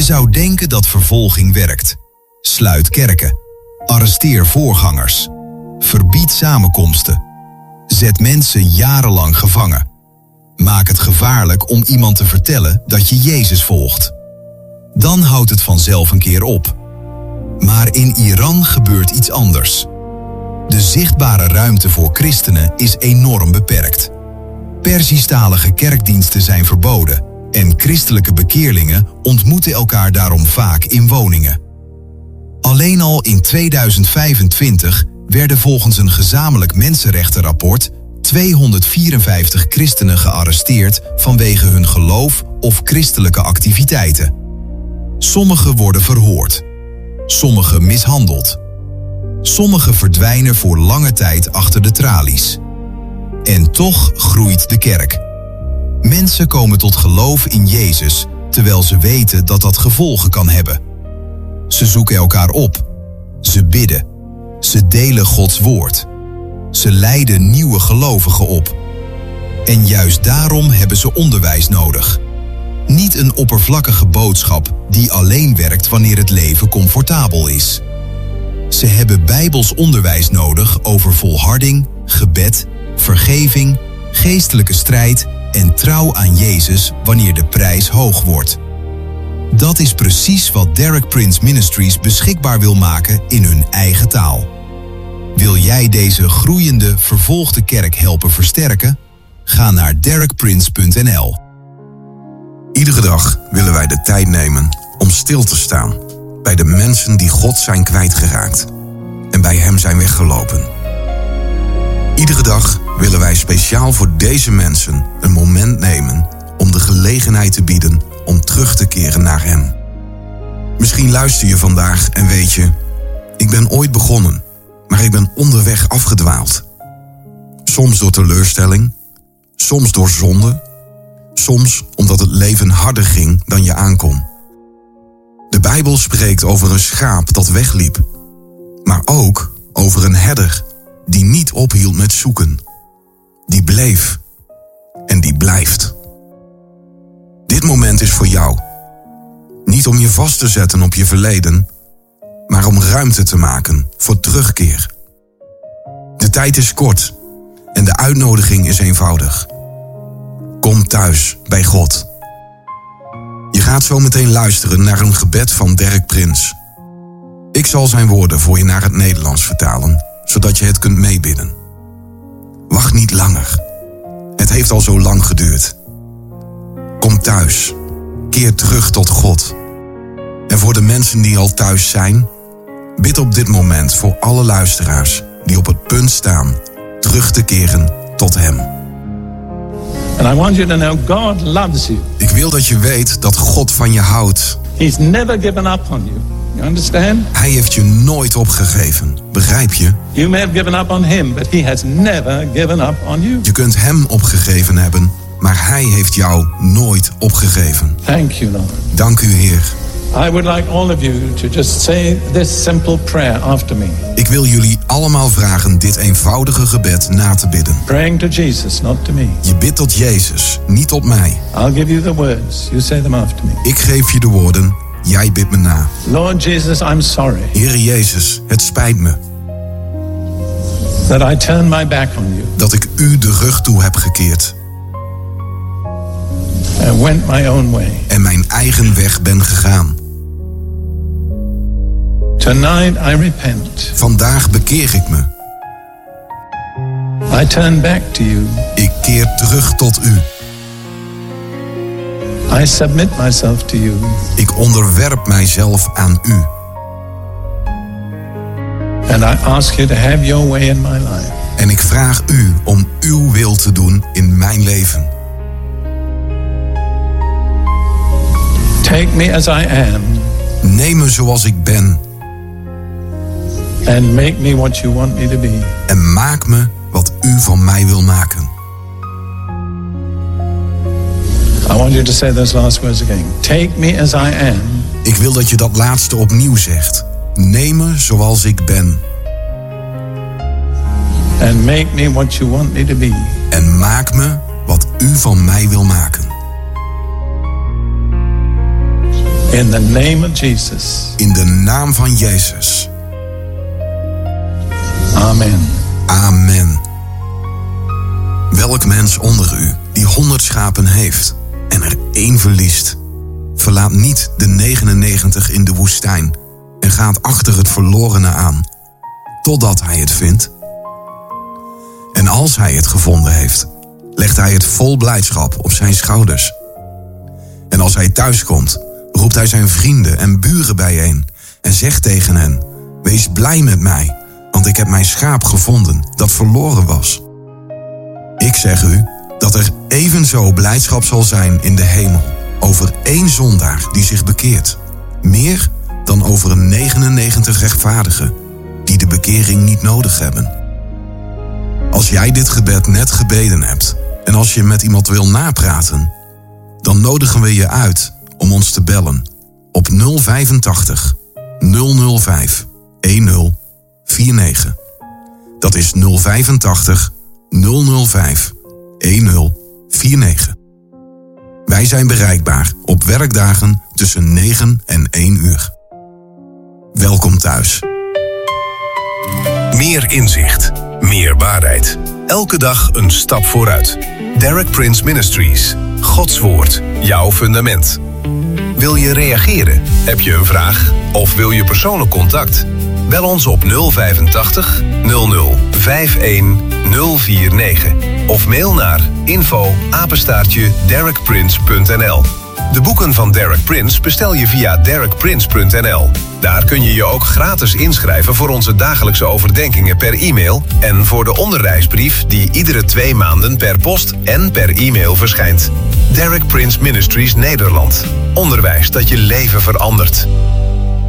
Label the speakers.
Speaker 1: Je zou denken dat vervolging werkt. Sluit kerken. Arresteer voorgangers. Verbied samenkomsten. Zet mensen jarenlang gevangen. Maak het gevaarlijk om iemand te vertellen dat je Jezus volgt. Dan houdt het vanzelf een keer op. Maar in Iran gebeurt iets anders. De zichtbare ruimte voor christenen is enorm beperkt. Persisch-talige kerkdiensten zijn verboden en christelijke bekeerlingen ontmoeten elkaar daarom vaak in woningen. Alleen al in 2025 werden volgens een gezamenlijk mensenrechtenrapport 254 christenen gearresteerd vanwege hun geloof of christelijke activiteiten. Sommigen worden verhoord, sommigen mishandeld. Sommigen verdwijnen voor lange tijd achter de tralies. En toch groeit de kerk. Mensen komen tot geloof in Jezus, terwijl ze weten dat dat gevolgen kan hebben. Ze zoeken elkaar op. Ze bidden. Ze delen Gods woord. Ze leiden nieuwe gelovigen op. En juist daarom hebben ze onderwijs nodig. Niet een oppervlakkige boodschap die alleen werkt wanneer het leven comfortabel is. Ze hebben bijbels onderwijs nodig over volharding, gebed, vergeving, geestelijke strijd en trouw aan Jezus wanneer de prijs hoog wordt. Dat is precies wat Derek Prince Ministries beschikbaar wil maken in hun eigen taal. Wil jij deze groeiende, vervolgde kerk helpen versterken? Ga naar derekprince.nl.
Speaker 2: Iedere dag willen wij de tijd nemen om stil te staan bij de mensen die God zijn kwijtgeraakt en bij Hem zijn weggelopen. Iedere dag willen wij speciaal voor deze mensen een moment nemen om de gelegenheid te bieden om terug te keren naar Hem. Misschien luister je vandaag en weet je, ik ben ooit begonnen, maar ik ben onderweg afgedwaald. Soms door teleurstelling, soms door zonde, soms omdat het leven harder ging dan je aankon. De Bijbel spreekt over een schaap dat wegliep, maar ook over een herder die niet ophield met zoeken. Die bleef en die blijft. Dit moment is voor jou. Niet om je vast te zetten op je verleden, maar om ruimte te maken voor terugkeer. De tijd is kort en de uitnodiging is eenvoudig. Kom thuis bij God. Je gaat zo meteen luisteren naar een gebed van Derek Prince. Ik zal zijn woorden voor je naar het Nederlands vertalen, zodat je het kunt meebidden. Wacht niet langer. Het heeft al zo lang geduurd. Kom thuis. Keer terug tot God. En voor de mensen die al thuis zijn, bid op dit moment voor alle luisteraars die op het punt staan terug te keren tot Hem.
Speaker 3: And I want you to know God loves you.
Speaker 2: Ik wil dat je weet dat God van je houdt.
Speaker 3: He's never given up on you. You understand?
Speaker 2: Hij heeft je nooit opgegeven. Begrijp je?
Speaker 3: You may have given up on him, but he has never given up on you.
Speaker 2: Je kunt hem opgegeven hebben, maar hij heeft jou nooit opgegeven.
Speaker 3: Thank you, Lord.
Speaker 2: Dank u, Heer.
Speaker 3: I would like all of you to just say this simple prayer after me.
Speaker 2: Ik wil jullie allemaal vragen dit eenvoudige gebed na te bidden.
Speaker 3: Praying to Jesus, not to me.
Speaker 2: Je bidt tot Jezus, niet tot mij.
Speaker 3: I'll give you the words. You say them after me.
Speaker 2: Ik geef je de woorden, jij bidt me na.
Speaker 3: Lord Jesus, I'm sorry.
Speaker 2: Heere Jezus, het spijt me.
Speaker 3: That I turned my back on you.
Speaker 2: Dat ik u de rug toe heb gekeerd.
Speaker 3: And went my own way.
Speaker 2: En mijn eigen weg ben gegaan.
Speaker 3: Tonight I repent.
Speaker 2: Vandaag bekeer ik me.
Speaker 3: I turn back to you.
Speaker 2: Ik keer terug tot u.
Speaker 3: I submit myself to you.
Speaker 2: Ik onderwerp mijzelf aan u.
Speaker 3: And I ask you to have your way in my life.
Speaker 2: En ik vraag u om uw wil te doen in mijn leven.
Speaker 3: Take me as I am.
Speaker 2: Neem me zoals ik ben.
Speaker 3: And make me what you want me to be.
Speaker 2: En maak me wat u van mij wil maken.
Speaker 3: I want you to say those last words again. Take me as I am.
Speaker 2: Ik wil dat je dat laatste opnieuw zegt. Neem me zoals ik ben.
Speaker 3: And make me what you want me to be.
Speaker 2: En maak me wat u van mij wil maken.
Speaker 3: In the name of Jesus.
Speaker 2: In de naam van Jezus.
Speaker 3: Amen.
Speaker 2: Amen. Welk mens onder u die 100 schapen heeft en er 1 verliest, verlaat niet de 99 in de woestijn en gaat achter het verlorene aan, totdat hij het vindt? En als hij het gevonden heeft, legt hij het vol blijdschap op zijn schouders. En als hij thuiskomt, roept hij zijn vrienden en buren bijeen en zegt tegen hen: wees blij met mij, want ik heb mijn schaap gevonden dat verloren was. Ik zeg u dat er evenzo blijdschap zal zijn in de hemel over 1 zondaar die zich bekeert, meer dan over 99 rechtvaardigen die de bekering niet nodig hebben. Als jij dit gebed net gebeden hebt en als je met iemand wil napraten, dan nodigen we je uit om ons te bellen op 085 005 1049. Dat is 085 005 1049. Wij zijn bereikbaar op werkdagen tussen 9 en 1 uur. Welkom thuis.
Speaker 4: Meer inzicht, meer waarheid. Elke dag een stap vooruit. Derek Prince Ministries. Gods woord, jouw fundament. Wil je reageren? Heb je een vraag? Of wil je persoonlijk contact? Bel ons op 085 00 51 049 of mail naar info@derekprince.nl. De boeken van Derek Prince bestel je via derekprince.nl. Daar kun je je ook gratis inschrijven voor onze dagelijkse overdenkingen per e-mail en voor de onderwijsbrief die iedere 2 maanden per post en per e-mail verschijnt. Derek Prince Ministries Nederland. Onderwijs dat je leven verandert.